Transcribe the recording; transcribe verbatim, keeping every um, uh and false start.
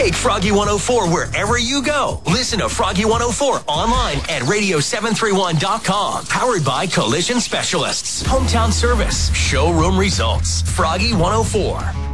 Take Froggy one oh four wherever you go. Listen to Froggy one oh four online at radio seven three one dot com. Powered by Collision Specialists. Hometown service. Showroom results. Froggy one oh four.